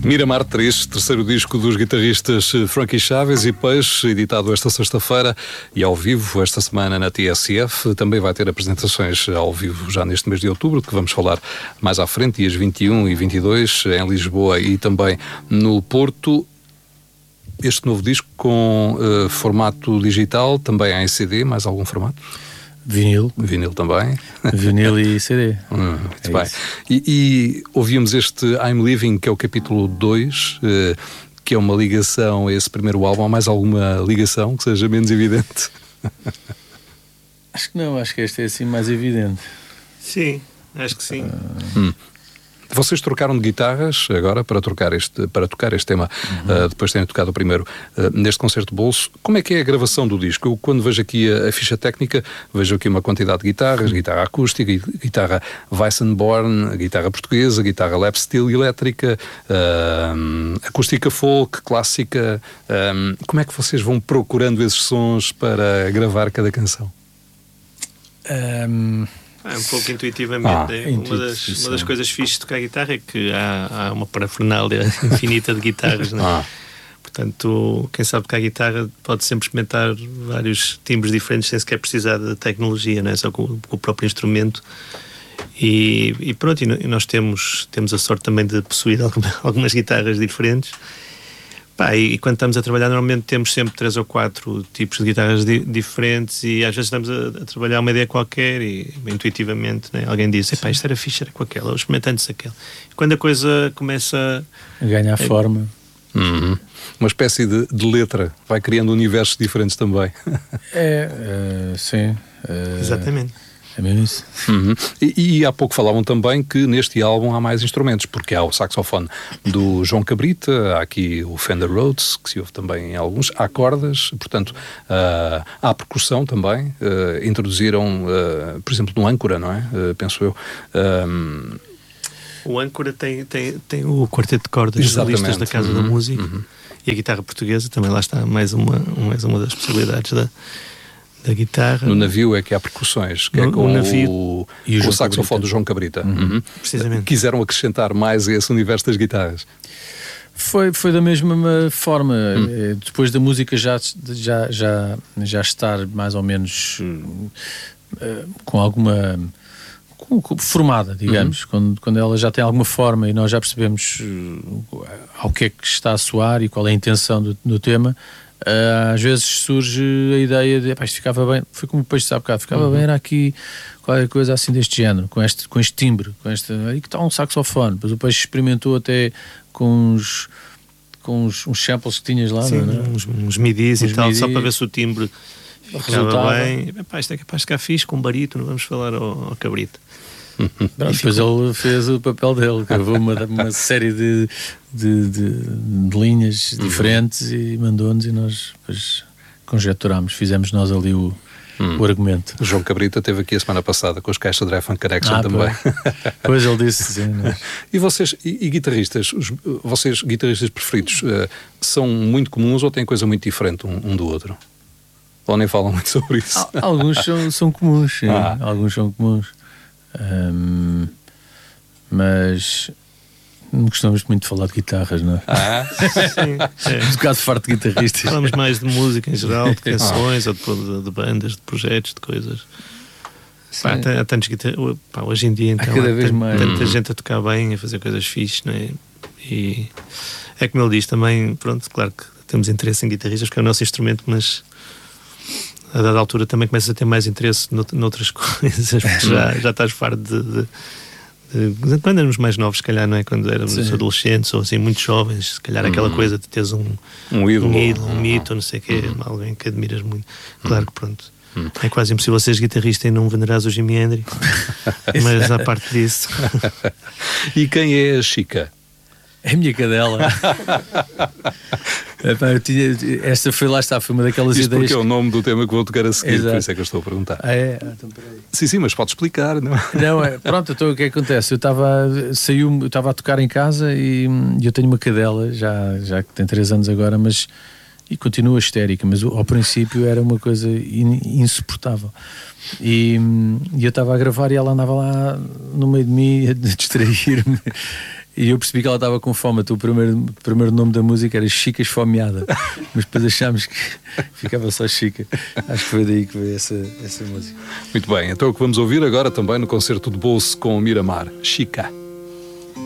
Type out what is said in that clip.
Miramar 3, terceiro disco dos guitarristas Frankie Chaves e Peixe, editado esta sexta-feira e ao vivo esta semana na TSF. Também vai ter apresentações ao vivo já neste mês de outubro, que vamos falar mais à frente, dias 21 e 22, em Lisboa e também no Porto. Este novo disco com formato digital, também em CD, mais algum formato? Vinil. Vinil também. Vinil e CD. Muito bem. E ouvíamos este I'm Living, que é o capítulo 2, que é uma ligação a esse primeiro álbum. Há mais alguma ligação que seja menos evidente? Acho que não, acho que este é assim mais evidente. Sim, acho que sim. Vocês trocaram de guitarras agora para tocar este tema, depois de terem tocado o primeiro neste concerto bolso. Como é que é a gravação do disco? Eu, quando vejo aqui a ficha técnica, vejo aqui uma quantidade de guitarras, guitarra acústica, guitarra Weissenborn, guitarra portuguesa, guitarra lap steel elétrica, acústica folk, clássica. Como é que vocês vão procurando esses sons para gravar cada canção? Um pouco intuitivamente. Uma das coisas fixes de tocar guitarra é que há uma parafernália infinita de guitarras, não é? Portanto, quem sabe tocar guitarra pode sempre experimentar vários timbres diferentes sem sequer precisar da tecnologia, não é? Só com o próprio instrumento. E pronto, e nós temos a sorte também de possuir algumas guitarras diferentes. E quando estamos a trabalhar, normalmente temos sempre 3 ou 4 tipos de guitarras diferentes e às vezes estamos a trabalhar uma ideia qualquer e intuitivamente, né, alguém diz, isto era fixe, era com aquela, ou experimentando-se aquela. E quando a coisa começa a ganhar forma, uma espécie de letra, vai criando universos diferentes também. Sim. Exatamente. É mesmo isso. E há pouco falavam também que neste álbum há mais instrumentos, porque há o saxofone do João Cabrita, há aqui o Fender Rhodes, que se ouve também em alguns, há cordas, portanto, há percussão também. Introduziram, por exemplo, no Âncora, não é? Penso eu. O Âncora tem o quarteto de cordas solistas da Casa da Música e a guitarra portuguesa, também lá está mais uma das possibilidades da guitarra. No navio é que há percussões, que é com o saxofone do João Cabrita. Precisamente. Quiseram acrescentar mais a esse universo das guitarras? Foi da mesma forma. Depois da música já estar mais ou menos com alguma formada, digamos, quando ela já tem alguma forma e nós já percebemos ao que é que está a soar e qual é a intenção do tema. Às vezes surge a ideia de isto ficava bem, foi como o Peixe sabe bocado, ficava bem, era aqui qualquer coisa assim deste género, com este timbre, aí que está um saxofone. Depois o Peixe experimentou até com uns samples que tinhas lá. Sim, não é? uns midis e tal, só para ver se o timbre ficava bem. Isto é capaz de ficar fixe com barítono, vamos falar ao Cabrito. Depois ele fez o papel dele, gravou uma série de linhas diferentes e mandou-nos e nós depois conjecturámos, fizemos nós ali o argumento. O João Cabrita esteve aqui a semana passada com os Caixa Drive Funk Connection também. Pois ele disse, sim. E vocês, e guitarristas, vocês guitarristas preferidos, são muito comuns ou têm coisa muito diferente um do outro? Ou nem falam muito sobre isso? Alguns são comuns, sim. Alguns são comuns. Mas não gostamos muito de falar de guitarras, não é? Sim. Um bocado farto de guitarristas. Falamos mais de música em geral, de canções ou de bandas, de projetos, de coisas. Há tantos guitarristas. Hoje em dia, então, cada vez mais. Tanta gente a tocar bem, a fazer coisas fixes, não é? E é como ele diz também, pronto, claro que temos interesse em guitarristas porque é o nosso instrumento, mas a dada altura também começas a ter mais interesse noutras coisas, porque já estás farto de quando éramos mais novos, se calhar, não é? Quando éramos adolescentes ou assim, muito jovens, se calhar aquela coisa de teres um ídolo, um mito, não sei o quê, alguém que admiras muito. Claro que pronto, é quase impossível seres guitarrista e não venerares o Jimi Hendrix, mas à parte disso. E quem é a Chica? É a minha cadela. Esta foi uma daquelas Isto ideias. Porque é o nome do tema que vou tocar a seguir. Exato. Por isso é que eu estou a perguntar. Então, peraí. Sim, mas pode explicar, não é? Não, pronto, então o que é que acontece? Eu estava a tocar em casa e eu tenho uma cadela, já que tem 3 anos agora, e continua histérica, mas ao princípio era uma coisa insuportável. E eu estava a gravar e ela andava lá no meio de mim a distrair-me. E eu percebi que ela estava com fome. O primeiro nome da música era Chica Esfomeada, mas depois achámos que ficava só Chica. Acho que foi daí que veio essa música. Muito bem, então o que vamos ouvir agora também no concerto de bolso com o Miramar, Chica.